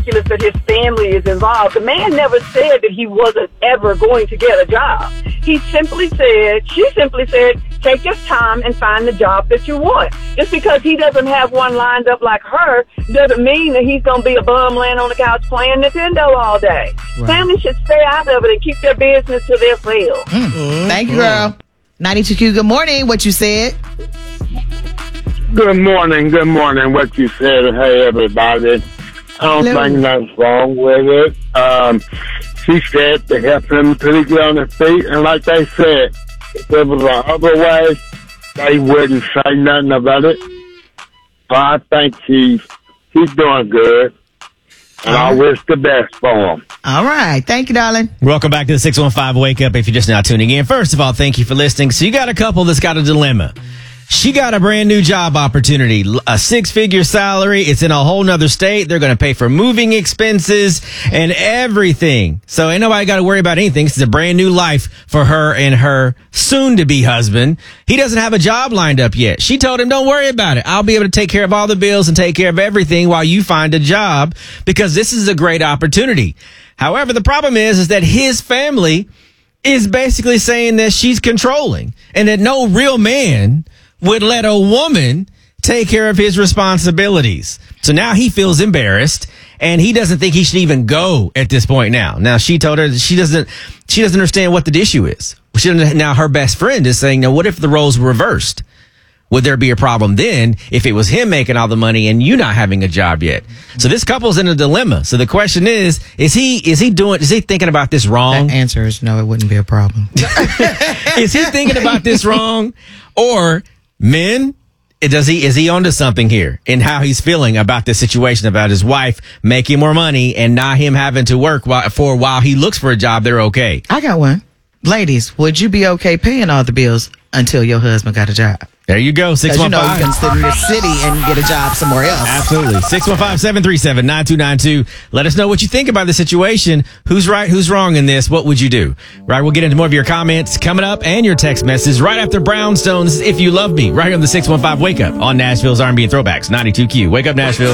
ridiculous that his family is involved. The man never said that he wasn't ever going to get a job. She simply said, take your time and find the job that you want. Just because he doesn't have one lined up like her doesn't mean that he's going to be a bum laying on the couch playing Nintendo all day. Right. Family should stay out of it and keep their business to themselves. Thank you, girl. 92Q, good morning. What you said? Good morning. What you said. Hey, everybody. I don't think nothing's wrong with it. She said to help him till he get on his feet, and like they said, if there was another way, they wouldn't say nothing about it. So I think he's doing good, and I wish the best for him. All right. Thank you, darling. Welcome back to the 615 Wake Up if you're just now tuning in. First of all, thank you for listening. So you got a couple that's got a dilemma. She got a brand new job opportunity, a 6-figure salary. It's in a whole nother state. They're going to pay for moving expenses and everything. So ain't nobody got to worry about anything. This is a brand new life for her and her soon-to-be husband. He doesn't have a job lined up yet. She told him, don't worry about it. I'll be able to take care of all the bills and take care of everything while you find a job because this is a great opportunity. However, the problem is that his family is basically saying that she's controlling and that no real man would let a woman take care of his responsibilities. So now he feels embarrassed and he doesn't think he should even go at this point now. Now she told her that she doesn't understand what the issue is. Now her best friend is saying, now what if the roles were reversed? Would there be a problem then if it was him making all the money and you not having a job yet? So this couple's in a dilemma. So the question is he thinking about this wrong? The answer is no, it wouldn't be a problem. Is he thinking about this wrong? Or men, is he onto something here in how he's feeling about this situation, about his wife making more money and not him having to work while he looks for a job? They're okay. I got one. Ladies, would you be okay paying all the bills until your husband got a job? There you go. 615. You know you can sit in the city and get a job somewhere else. Absolutely. 615-737-9292. Let us know what you think about the situation. Who's right? Who's wrong in this? What would you do? Right. We'll get into more of your comments coming up and your text messages right after Brownstone. This is If You Love Me right here on the 615 Wake Up on Nashville's R&B and Throwbacks 92Q. Wake up, Nashville.